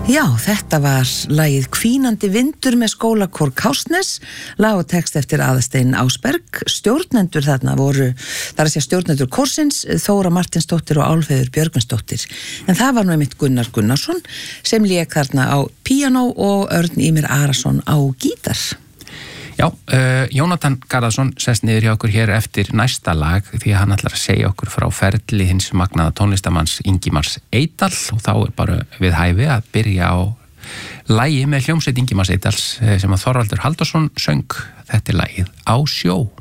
Já, þetta var lagið Hvínandi vindur með skólakór Kársnes, lag og text eftir Aðalstein Ásberg. Stjórnendur þarna voru, þar að segja stjórnendur kórsins, Þóra Martinsdóttir og Álfheiður Björgvinsdóttir. En það var nú einmitt Gunnar Gunnarsson sem lék þarna á píanó og Örn Ýmir Arason á gítar. Já, Jónatan Garðarsson sest niður hjá okkur hér eftir næsta lag því að hann ætlar að segja okkur frá ferli hins magnaða tónlistamanns Ingimars Eydal og þá bara við hæfi að byrja á lagi með hljómsveit Ingimars Eydals sem að Þorvaldur Halldórsson söng. Þetta lagið Á sjó.